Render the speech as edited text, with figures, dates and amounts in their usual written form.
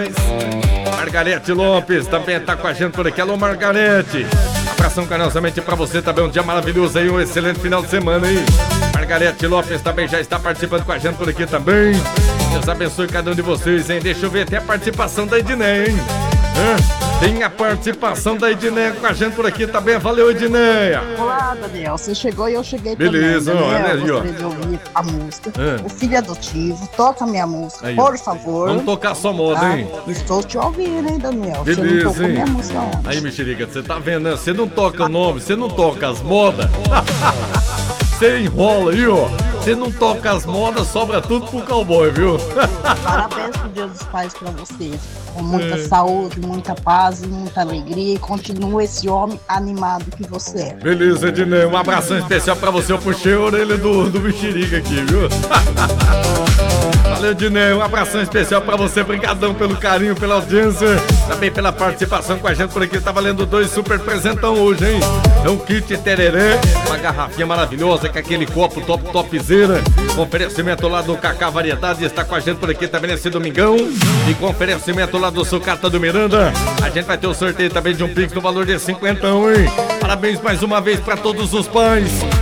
nós. Margarete Lopes também tá com a gente por aqui. Alô, Margarete. Abração carinhosamente pra você também. Um dia maravilhoso aí, um excelente final de semana aí. Margarete Lopes também já está participando com a gente por aqui também. Deus abençoe cada um de vocês, hein? Deixa eu ver até a participação da Edneia, hein? Tem a participação da Edneia com a gente por aqui também. Valeu, Edneia. Olá, Daniel. Você chegou e eu cheguei beleza, também. Beleza, olha aí, ó. Gostaria de ouvir a música. O Filho Adotivo. Toca a minha música, aí, por favor. Vamos tocar a sua moda, hein? Estou te ouvindo, hein, Daniel? Beleza, você não tocou hein? minha música ontem. Aí, mexerica, você tá vendo, né? Você não toca o nome, você não toca as modas. Você enrola aí, ó. Você não toca as modas, sobra tudo pro cowboy, viu? Parabéns pro Dia dos Pais pra você. Com muita saúde, muita paz e muita alegria. E continua esse homem animado que você é. Beleza, Ednei. Um abração especial pra você. Eu puxei a orelha do mexerica aqui, viu? Valeu, Ednei. Um abração especial pra você. Obrigadão pelo carinho, pela audiência. Também pela participação com a gente por aqui. Tá valendo 2 super presentão hoje, hein? É um kit tererê, uma garrafinha maravilhosa com aquele copo topzera. Com oferecimento lá do Cacá Variedades. Está com a gente por aqui também nesse domingão. E com oferecimento lá do Sucata do Miranda. A gente vai ter o sorteio também de um Pix no valor de 50, hein? Parabéns mais uma vez pra todos os pais.